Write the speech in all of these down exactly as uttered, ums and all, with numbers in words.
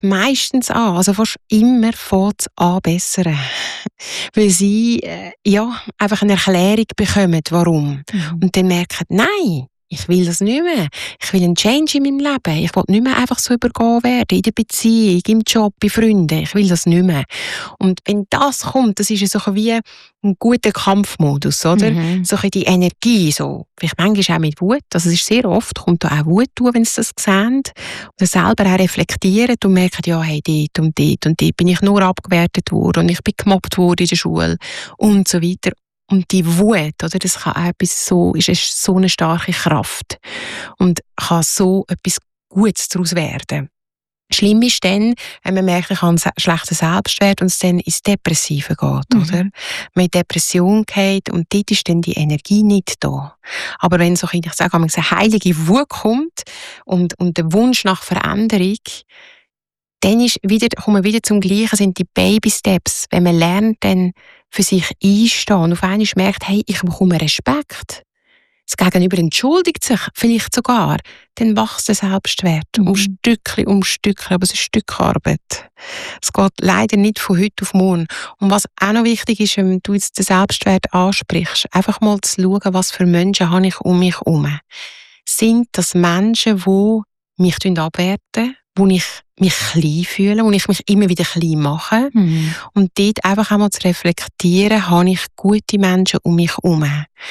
meistens an, also fast immer fängt es an bessern. Weil sie äh, ja, einfach eine Erklärung bekommen, warum. Mhm. Und dann merken, nein, ich will das nicht mehr. Ich will einen Change in meinem Leben. Ich will nicht mehr einfach so übergehen werden, in der Beziehung, im Job, bei Freunden. Ich will das nicht mehr. Und wenn das kommt, das ist ja so wie ein guter Kampfmodus, oder? Mhm. So ein bisschen die Energie, so. Vielleicht manchmal auch mit Wut. Also es ist sehr oft, kommt da auch Wut durch, wenn sie das sehen. Und selber auch reflektieren und merken, ja, hey, dort und dort und dort bin ich nur abgewertet worden und ich bin gemobbt worden in der Schule und so weiter. Und die Wut, oder, das kann auch etwas so, ist so eine starke Kraft und kann so etwas Gutes daraus werden. Schlimm ist dann, wenn man merkt, ich habe einen schlechten Selbstwert und es dann ins Depressive geht, Mhm. oder? Man in Depression geht und dort ist dann die Energie nicht da. Aber wenn so, ich sage, eine heilige Wut kommt und, und der Wunsch nach Veränderung, dann ist wieder, kommen wir wieder zum Gleichen, sind die Baby-Steps. Wenn man lernt, dann für sich einstehen und auf einmal merkt, hey, ich bekomme Respekt. Das Gegenüber entschuldigt sich vielleicht sogar. Dann wächst der Selbstwert. Mhm. Um Stückchen, um Stückchen. Aber es ist ein Stück Arbeit. Es geht leider nicht von heute auf morgen. Und was auch noch wichtig ist, wenn du jetzt den Selbstwert ansprichst, einfach mal zu schauen, was für Menschen habe ich um mich herum. Sind das Menschen, die mich abwerten, wo ich mich klein fühle, wo ich mich immer wieder klein mache. Mhm. Und dort einfach einmal zu reflektieren, habe ich gute Menschen um mich herum.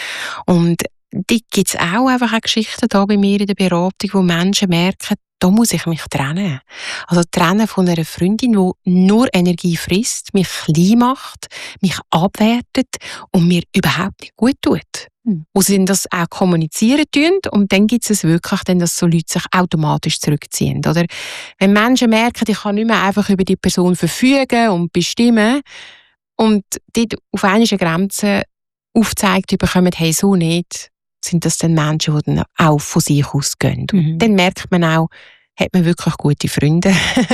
Und dort gibt es auch einfach auch Geschichten da bei mir in der Beratung, wo Menschen merken, da muss ich mich trennen. Also trennen von einer Freundin, die nur Energie frisst, mich klein macht, mich abwertet und mir überhaupt nicht gut tut. Mhm. Wo sie das auch kommunizieren tun und dann gibt es wirklich, dann, dass so Leute sich automatisch zurückziehen. Oder wenn Menschen merken, ich kann nicht mehr einfach über die Person verfügen und bestimmen und dort auf einmal eine Grenze aufgezeigt bekommen, hey, so nicht, sind das dann Menschen, die dann auch von sich ausgehen. Mhm. Dann merkt man auch, hat man wirklich gute Freunde.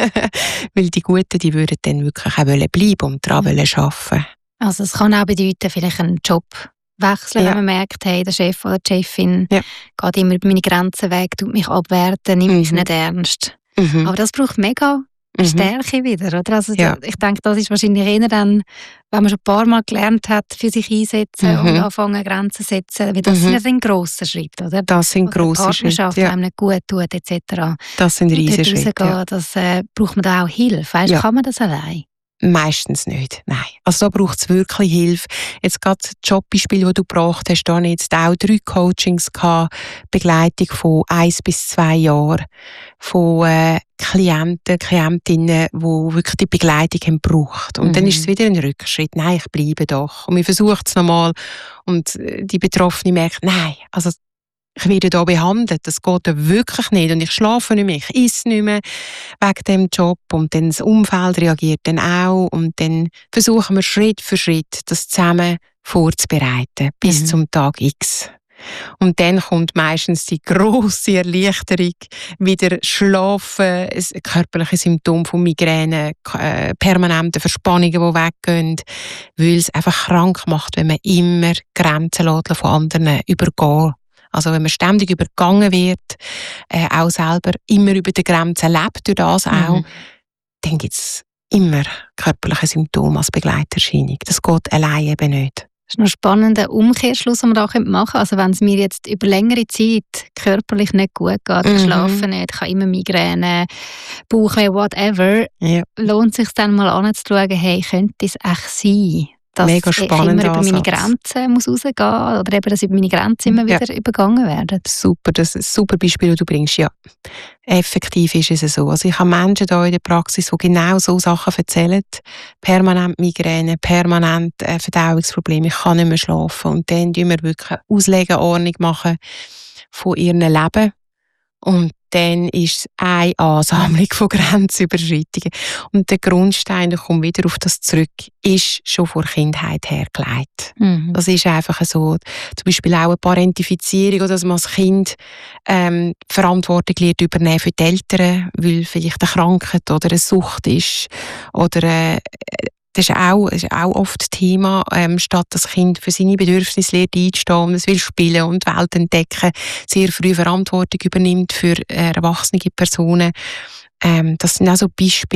Weil die Guten, die würden dann wirklich auch bleiben und daran Mhm. arbeiten. Also es kann auch bedeuten, vielleicht einen Job wechseln, Ja. wenn man merkt, hey, der Chef oder die Chefin Ja. geht immer über meine Grenzen weg, tut mich abwerten, nimmt mich Mhm. nicht ernst. Mhm. Aber das braucht mega Mhm. Stärke wieder, oder? Also Ja. ich denke, das ist wahrscheinlich eher dann, wenn man schon ein paar Mal gelernt hat, für sich einsetzen Mhm. und anfangen, Grenzen zu setzen, weil das Mhm. sind ja dann grosse Schritte, oder? Das sind Oder grosse Schritte. Partnerschaft, Ja. die einem nicht gut tut, et cetera. Das sind Und dort riesige Schritte. rausgehen, Ja. das äh, braucht man da auch Hilfe. Weißt, Ja. kann man das allein? Meistens nicht, nein. Also da braucht es wirklich Hilfe. Jetzt gerade das Jobbeispiel, das du gebracht hast, da habe ich jetzt auch drei Coachings gehabt, Begleitung von eins bis zwei Jahren, von äh, Klienten, Klientinnen, die wirklich die Begleitung haben gebraucht. Und Mhm. dann ist es wieder ein Rückschritt. Nein, ich bleibe doch. Und man versucht es nochmal und äh, die Betroffene merkt, nein, also ich werde hier behandelt, das geht ja wirklich nicht und ich schlafe nicht mehr, ich esse nicht mehr wegen dem Job und dann das Umfeld reagiert dann auch und dann versuchen wir Schritt für Schritt das zusammen vorzubereiten bis Mhm. zum Tag X. Und dann kommt meistens die grosse Erleichterung, wieder schlafen, ein körperliches Symptom von Migräne, äh, permanente Verspannungen, die weggehen, weil es einfach krank macht, wenn man immer Grenzen lässt von anderen übergehen. Also wenn man ständig übergangen wird, äh, auch selber immer über die Grenzen lebt, durch das auch, Mhm. dann gibt es immer körperliche Symptome als Begleiterscheinung. Das geht allein eben nicht. Das ist noch ein spannender Umkehrschluss, den man da machen könnte. Also wenn es mir jetzt über längere Zeit körperlich nicht gut geht, ich Mhm. schlafe nicht, ich habe immer Migräne, Bauchweh, whatever, Ja. lohnt es sich dann mal anzuschauen, hey, könnte es echt sein, dass Mega ich immer spannender über meine Ansatz. Grenzen muss rausgehen muss oder eben, dass über meine Grenzen immer Ja. wieder übergangen werden? Super, das ist ein super Beispiel, das du bringst. Ja, effektiv ist es so. Also ich habe Menschen hier in der Praxis, die genau so Sachen erzählen. Permanent Migräne, permanent äh, Verdauungsprobleme, ich kann nicht mehr schlafen. Und dann tun wir wirklich eine Auslegeordnung machen von ihrem Leben. Und dann ist es eine Ansammlung von Grenzüberschreitungen. Und der Grundstein, ich komme wieder auf das zurück, ist schon vor Kindheit hergelegt. Mhm. Das ist einfach so. Zum Beispiel auch eine Parentifizierung, oder dass man als Kind ähm, die Verantwortung lernt übernehmen für die Eltern, weil vielleicht eine Krankheit oder eine Sucht ist. Oder äh, das ist auch, das ist auch oft Thema, ähm, statt das Kind für seine Bedürfnisse lernt einzustehen und es will spielen und die Welt entdecken, sehr früh Verantwortung übernimmt für äh, erwachsene Personen. Ähm, das sind auch so Beispiele,